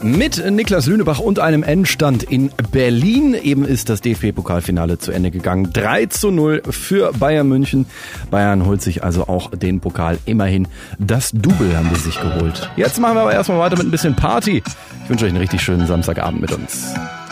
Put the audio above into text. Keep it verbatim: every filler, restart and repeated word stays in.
Mit Niklas Lünebach und einem Endstand in Berlin. Eben ist das D F B-Pokalfinale zu Ende gegangen. drei zu null für Bayern München. Bayern holt sich also auch den Pokal. Immerhin das Double haben sie sich geholt. Jetzt machen wir aber erstmal weiter mit ein bisschen Party. Ich wünsche euch einen richtig schönen Samstagabend mit uns.